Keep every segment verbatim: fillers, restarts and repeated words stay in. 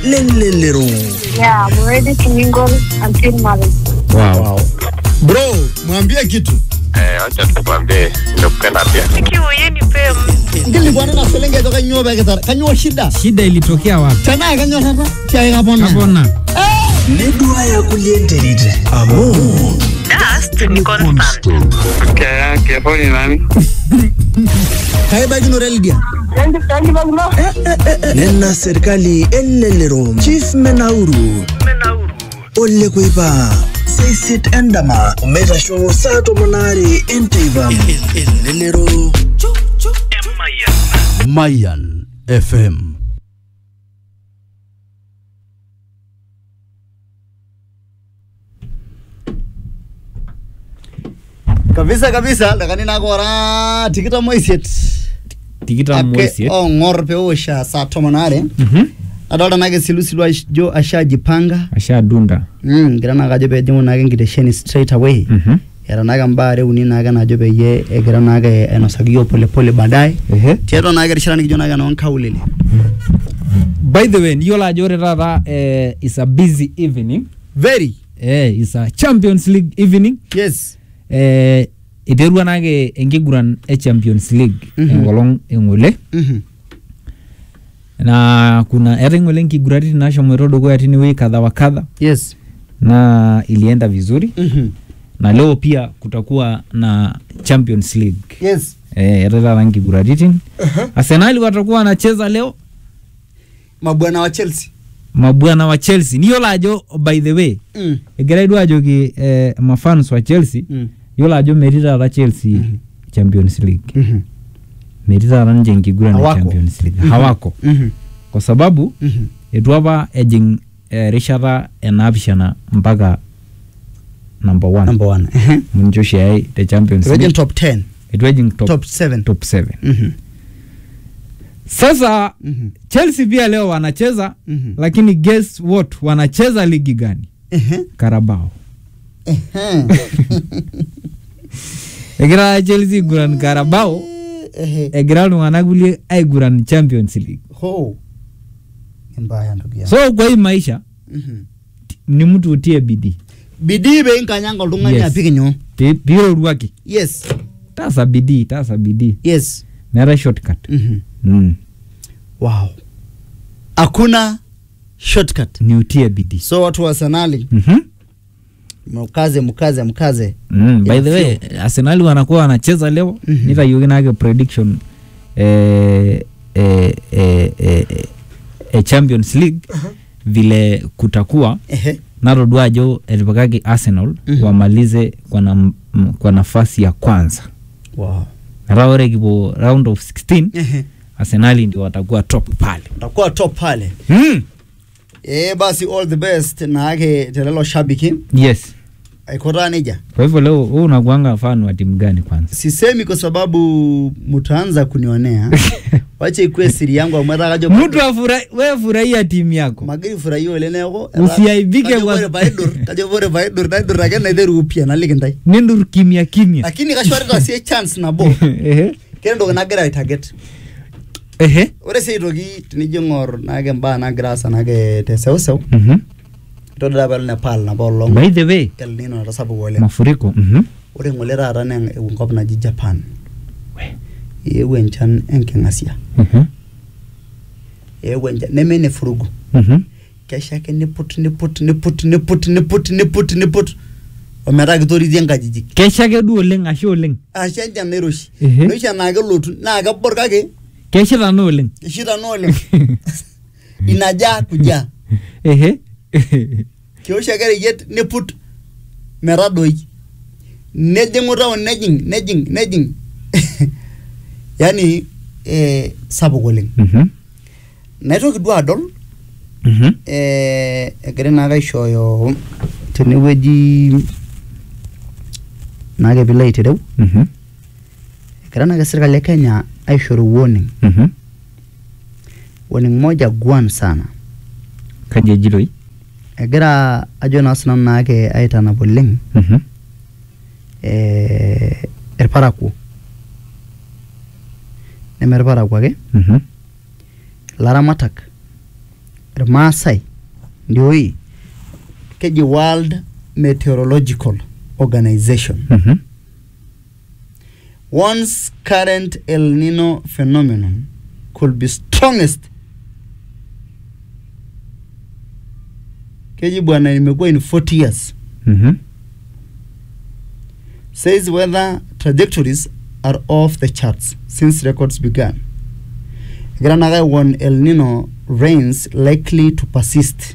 Elelero. Yeah, I'm ready to mingle until marriage. Wow. Wow. Bro, mwambie kitu. Eh, acha tukwambie nakupenda pia. Nikiwa ni pem. Ngili bwana na selenge toka nyoba kitara. Kanyo shida. Shida ilitokea wapi? Tana kanyo tata. Kia kapona. Kapona. Nedua ya kuliendelite. Amo. Dust ni constant. Kaya kiapo ni nani? Kaiba kino religia. Ndio tani bagno. Nena serikali elelero. Chief Menauru. Menauru. Ole kuipa. Seisit endama. Umeta show sato monari enteivam. Elelero. Mayan. Mayan F M. Kabisa kabisa lakini nakora tikita moiset Tikita moiset oh ngor pe osha saa tomonare mhm adolta nake silusilu jo ashajipanga ashadunda mm gira nakajo pe jimu nake ngitesheni straight away mhm era nake mbare uni nake najo pe ye egira nake enosagio pole pole baadaye ehe tieto nake rishana kijo nake non kaulele. By the way yola ajore tata eh, is a busy evening Very eh is a Champions League evening. yes Eh iterua nake enkiguran e Champions League Mhm. engolong engole mhm na kuna era engole enkigurati nashomoito dukuya tinewei kadha wa kadha yes na ilienda vizuri mhm na leo pia kutakuwa na Champions League. yes Eh era rangi guratitin. Arsenal watakuwa wanacheza leo mabwana wa Chelsea mabwana wa Chelsea. Niyo lajo by the way. mm Egera idu ajo ki eh, mafans wa Chelsea. mm Yola ajo merita la Chelsea Mhm. Champions League. mhm Merita la nje nkigura na Hawako. Champions League. Mhm. Hawako. mhm Kwa sababu mhm etu apa ejing eh, rishata enapishana mpaka number one. number one eh Munjoshi ai the Champions region League. top ten Etu ejing top top seven top seven. mhm Sasa mhm Chelsea pia leo wanacheza mhm lakini guess what, wanacheza ligi gani? eh Carabao. eh Egira Chelsea guran Carabao, eh egira lungana kulie ai guran Champions League. ho mbaya ndugu yangu So kwa hii maisha mhm ni mtu utie bidii. bidii be nkanyanga oltung'ani Yes. apik nyo Pi- Piro ruaki. yes Tasa bidii, tasa bidii. yes Mera shortcut. mhm Mm. wow hakuna shortcut Ni utie bidii. so watu wa Arsenal Mhm. mkaze mkaze mkaze Mm. By Yeah, the way, Arsenal wanakuwa wanacheza leo. Mhm. Nita yugi nake prediction eh eh eh eh, eh Champions League vile kutakuwa ehe narodwa jo elipakaki Arsenal Mhm. wamalize kwa, na, m- kwa nafasi ya kwanza. wow Nara ore kipo round of sixteen ehe Arsenal ndio watakuwa top pale. takuwa top pale Mm. eh basi all the best na yake telelo shabiki Yes. aikota neja Kwa hivyo leo wewe unakuanga fan wa timu gani kwanza? sisemi kwa sababu mtaanza kunionea wacha ikue siri yangu amwata kajo Mtu afurahi, wewe furahia timu yako. magiri furahio ile neko Usiaibike kwa- kwa baidur kajo bore baidur naidur rake na ideru upia na likintai Nindur kimya kimya. lakini kashwari ta sie chance na bo Ehe. kile ndo nagira target Ehe. ore sei toki tinijo ngor nage mbaa nagira asa nage te seuseu Mhm. toda bal Nepal na bolong By the way, kel nino na tasabu wole mafuriko. Mhm. ore ngole rara na ngop na Japan We. yewe enchan enkingasia Mhm. yewe enchan nemene furugu Mhm. kesha ke niput niput niput niput niput niput niput omera kitorithi enkajijik Kesha ke du oleng ashe oleng. asha enchan nairoshi Ehe. noisha naa kelotu naa kebor kake Kesha na oleng. ishita naa oleng inajaa kujaa Ehe. kiosha ake reyiet niput metadoi nejing'u taon nejing nejing nejing yani eh, sapuk oleng Mhm. naitoki duo adol Mhm. eh, egira naake aishooyo tenewueji naake pilo aitereu Mhm. egira naake serikali ya Kenya aishoru warning Mhm. warning moja guan sana Kaje jiroi. egira ajo naa sinanu naake aitanap oleng Mhm. eh, irparakuo neme irparakuo ake Mhm. laramatak irmaasai ndio hii keji World Meteorological Organization Mhm. once current El Nino phenomenon could be strongest. Keji bwana imekuwa in forty years. Mhm. Says weather trajectories are off the charts since records began. Granaga won El Nino rains likely to persist.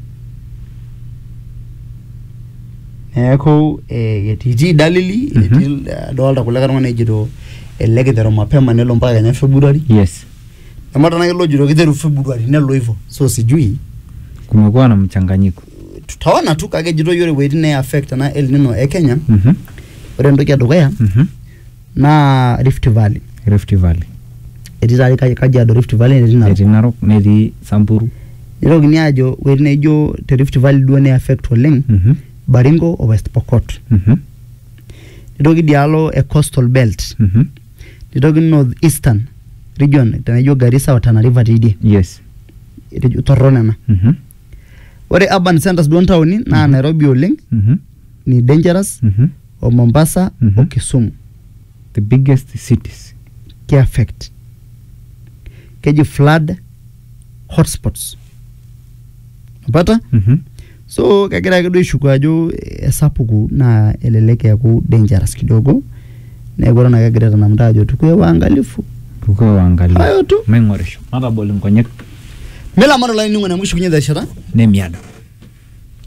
Eko yetiji dalili Mhm. yetil dolta kuleka ngone jito elege dero mapema nelo mpaka kenya February. Yes. Amata nake jiro kiteru February nelo hivyo. So sijui Kumekuwa na mchanganyiko. tutaona tu kage jito yore wedi ne affect na El Nino e Kenya. Mhm. Ore ndoki adukuya Mhm. na Rift Valley. Rift Valley. Etizali kaji kaji ado Rift Valley netina. Netii Narok, netii Samburu. Nirogini ajo wedi nejo te Rift Valley duo ne affect oleng Mhm. Baringo o West Pokot. Mhm. Nitoki dialo e coastal belt. Mhm. Nitoki north eastern region tenejo Garissa o Tana River tidie. Yes. Etejo torrona na. Mhm. Ore urban centers duo ntawoni na Nairobi oleng Mhm. ni dangerous Mhm. o Mombasa Mhm. o Kisumu The biggest cities. ke affect. Keji flood hotspots. Napata? Mhm. So kagira kido ishuku ajo esapuku na eleleke yaku dangerous kidogo. Na egora na kagira tanamta ajo tukuwe waangalifu. Tukuwe waangalifu. Hayo tu. Maing'orisho. Matabol nkonyek Mela mano la ningu na mwisho kwenye dhashara. nemiado.